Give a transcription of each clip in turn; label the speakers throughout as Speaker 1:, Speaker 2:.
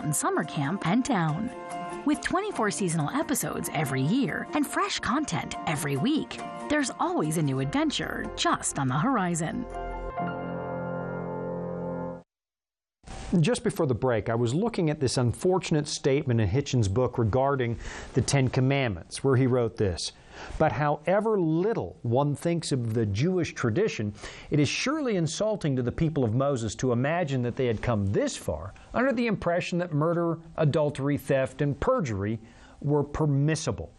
Speaker 1: Mountain Summer Camp and town. With 24 seasonal episodes every year and fresh content every week, there's always a new adventure just on the horizon.
Speaker 2: Just before the break, I was looking at this unfortunate statement in Hitchens' book regarding the Ten Commandments, where he wrote this: "But however little one thinks of the Jewish tradition, it is surely insulting to the people of Moses to imagine that they had come this far under the impression that murder, adultery, theft, and perjury were permissible."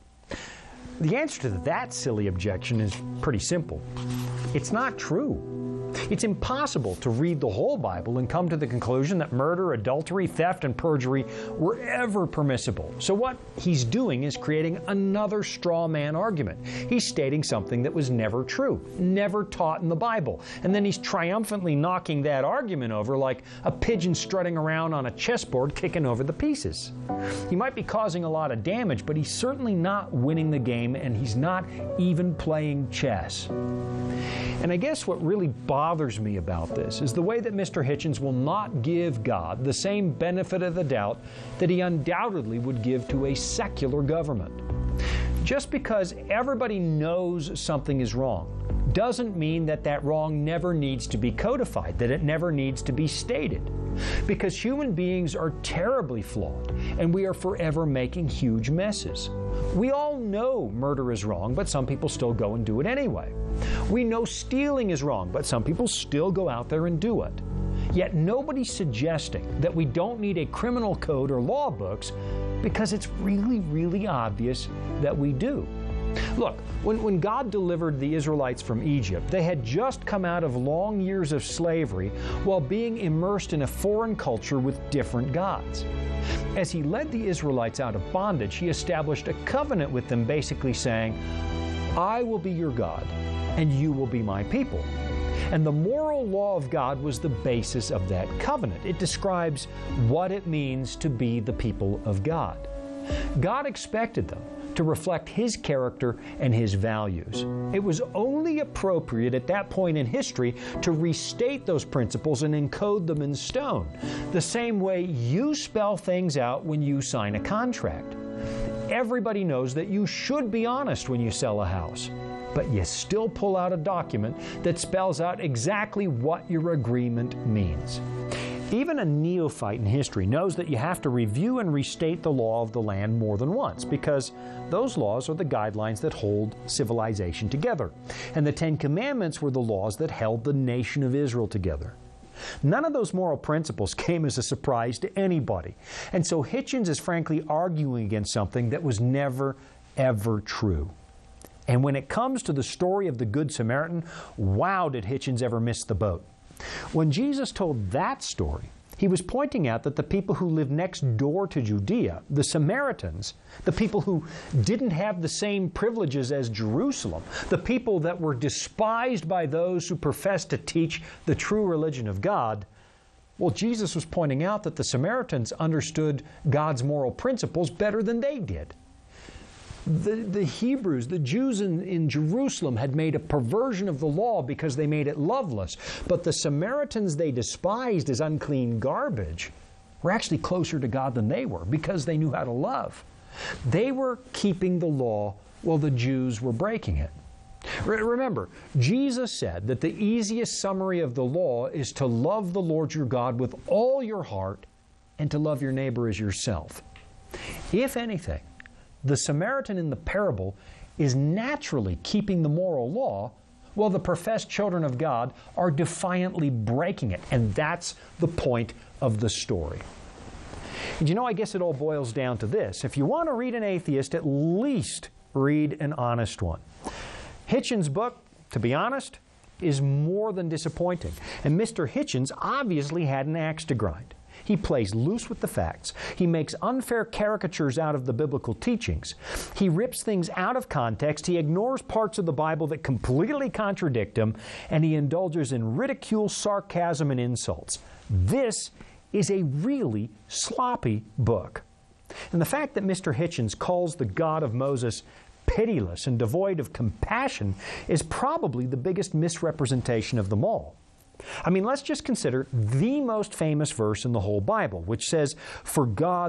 Speaker 2: The answer to that silly objection is pretty simple. It's not true. It's impossible to read the whole Bible and come to the conclusion that murder, adultery, theft, and perjury were ever permissible. So what he's doing is creating another straw man argument. He's stating something that was never true, never taught in the Bible. And then he's triumphantly knocking that argument over like a pigeon strutting around on a chessboard kicking over the pieces. He might be causing a lot of damage, but he's certainly not winning the game, and he's not even playing chess. And I guess what really bothers me about this is the way that Mr. Hitchens will not give God the same benefit of the doubt that he undoubtedly would give to a secular government. Just because everybody knows something is wrong doesn't mean that that wrong never needs to be codified, that it never needs to be stated. Because human beings are terribly flawed, and we are forever making huge messes. We all know murder is wrong, but some people still go and do it anyway. We know stealing is wrong, but some people still go out there and do it. Yet nobody's suggesting that we don't need a criminal code or law books, because it's really, really obvious that we do. Look, when God delivered the Israelites from Egypt, they had just come out of long years of slavery while being immersed in a foreign culture with different gods. As He led the Israelites out of bondage, He established a covenant with them, basically saying, "I will be your God, and you will be my people." And the moral law of God was the basis of that covenant. It describes what it means to be the people of God. God expected them to reflect His character and His values. It was only appropriate at that point in history to restate those principles and encode them in stone, the same way you spell things out when you sign a contract. Everybody knows that you should be honest when you sell a house, but you still pull out a document that spells out exactly what your agreement means. Even a neophyte in history knows that you have to review and restate the law of the land more than once, because those laws are the guidelines that hold civilization together. And the Ten Commandments were the laws that held the nation of Israel together. None of those moral principles came as a surprise to anybody. And so Hitchens is frankly arguing against something that was never, ever true. And when it comes to the story of the Good Samaritan, wow, did Hitchens ever miss the boat. When Jesus told that story, He was pointing out that the people who lived next door to Judea, the Samaritans, the people who didn't have the same privileges as Jerusalem, the people that were despised by those who professed to teach the true religion of God, well, Jesus was pointing out that the Samaritans understood God's moral principles better than they did. The Hebrews, the Jews in Jerusalem, had made a perversion of the law because they made it loveless. But the Samaritans they despised as unclean garbage were actually closer to God than they were because they knew how to love. They were keeping the law while the Jews were breaking it. Remember, Jesus said that the easiest summary of the law is to love the Lord your God with all your heart and to love your neighbor as yourself. If anything, the Samaritan in the parable is naturally keeping the moral law, while the professed children of God are defiantly breaking it. And that's the point of the story. And you know, I guess it all boils down to this. If you want to read an atheist, at least read an honest one. Hitchens' book, to be honest, is more than disappointing. And Mr. Hitchens obviously had an axe to grind. He plays loose with the facts. He makes unfair caricatures out of the biblical teachings. He rips things out of context. He ignores parts of the Bible that completely contradict him. And he indulges in ridicule, sarcasm, and insults. This is a really sloppy book. And the fact that Mr. Hitchens calls the God of Moses pitiless and devoid of compassion is probably the biggest misrepresentation of them all. I mean, let's just consider the most famous verse in the whole Bible, which says, "For God